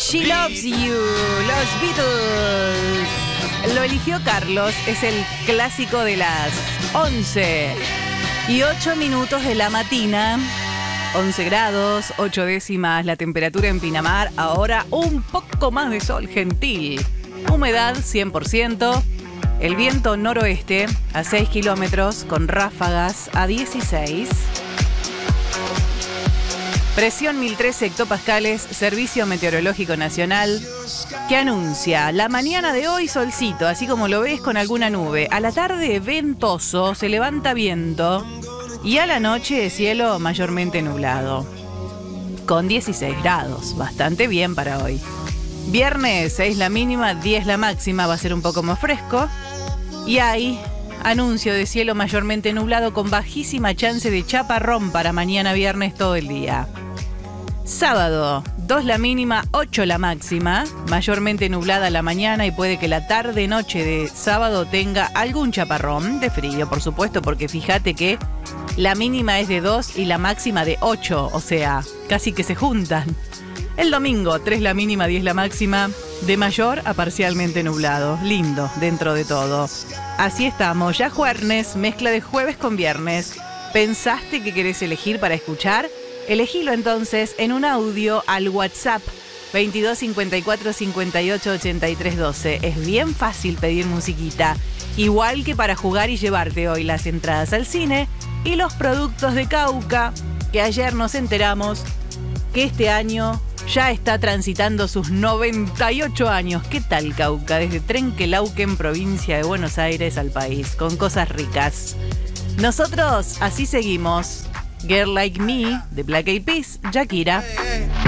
She Loves You, los Beatles. Lo eligió Carlos, es el clásico de las 11:08 de la mañana. 11 grados, 8 décimas la temperatura en Pinamar. Ahora un poco más de sol gentil. Humedad 100%. El viento noroeste a 6 kilómetros con ráfagas a 16. Presión 1013 hectopascales, Servicio Meteorológico Nacional, que anuncia la mañana de hoy solcito, así como lo ves con alguna nube. A la tarde ventoso, se levanta viento y a la noche cielo mayormente nublado, con 16 grados, bastante bien para hoy. Viernes 6 la mínima, 10 la máxima, va a ser un poco más fresco y hay anuncio de cielo mayormente nublado con bajísima chance de chaparrón para mañana viernes todo el día. Sábado, 2 la mínima, 8 la máxima, mayormente nublada la mañana y puede que la tarde-noche de sábado tenga algún chaparrón de frío, por supuesto, porque fíjate que la mínima es de 2 y la máxima de 8, o sea, casi que se juntan. El domingo, 3 la mínima, 10 la máxima, de mayor a parcialmente nublado. Lindo, dentro de todo. Así estamos, ya jueves, mezcla de jueves con viernes. ¿Pensaste que querés elegir para escuchar? Elegilo entonces en un audio al WhatsApp 22 54 58 83 12. Es bien fácil pedir musiquita, igual que para jugar y llevarte hoy las entradas al cine y los productos de Cauca, que ayer nos enteramos que este año ya está transitando sus 98 años. ¿Qué tal Cauca? Desde Trenquelauquen, provincia de Buenos Aires, al país, con cosas ricas. Nosotros así seguimos. Girl Like Me, de Black Eyed Peas, Shakira.